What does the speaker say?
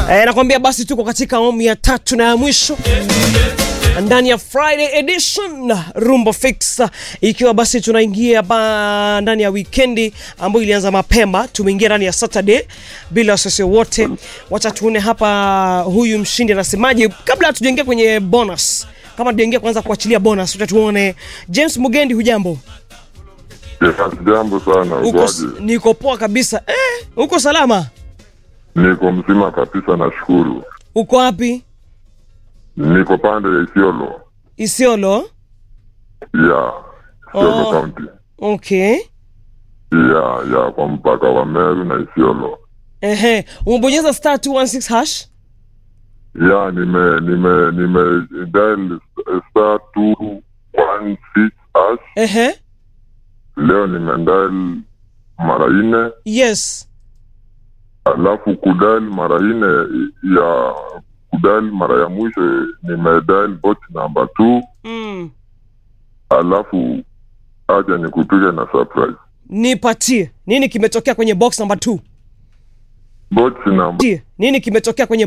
Nakwambia basi tuko katika awamu ya 3 na ya mwisho ndani ya Friday edition Rumba Fix, ikiwa basi tunaingia ndani ya weekendi ambayo ilianza mapema. Tumeingia ndani ya Saturday bila wasiwasi wote. Wacha tuone hapa huyu mshindi anasemaje kabla hatujaingia kwenye bonus. Kama tujaingia kwanza kuachilia bonus, tutatuone James Mugendi. Hujambo? Jambo sana, ukoaje? Niko poa kabisa. Uko salama? Niko mzima kabisa, nashukuru. Uko wapi? Niko pande ya Isiolo. Isiolo? Ya, Isiolo County. Okay. Ya, kwa mpaka wa Meru na Isiolo. Umebonyeza star 216 hash? Ya, nime dial star 216 hash. Leo nimedial mara 4. Yes. Alafu kudal mara 4 ya kudal mara ya mwisho nimedial bot number 2. Alafu aje nikupige na surprise. Nipatie. Nini kimetokea kwenye box number 2? Bot number Nini kimetokea kwenye